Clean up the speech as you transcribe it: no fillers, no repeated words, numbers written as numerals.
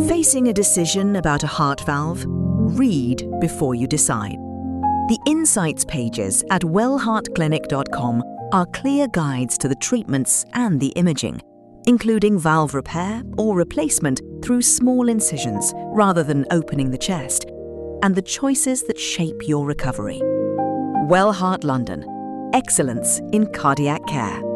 Facing a decision about a heart valve? Read before you decide. The Insights pages at wellheartclinic.com are clear guides to the treatments and the imaging, including valve repair or replacement through small incisions rather than opening the chest, and the choices that shape your recovery. Wellheart London. Excellence in cardiac care.